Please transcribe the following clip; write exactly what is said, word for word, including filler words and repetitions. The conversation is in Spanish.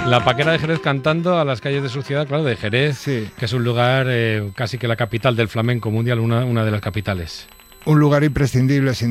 La Paquera de Jerez cantando a las calles de su ciudad, claro, de Jerez, Sí. que es un lugar eh, casi que la capital del flamenco mundial, una, una de las capitales. Un lugar imprescindible, sin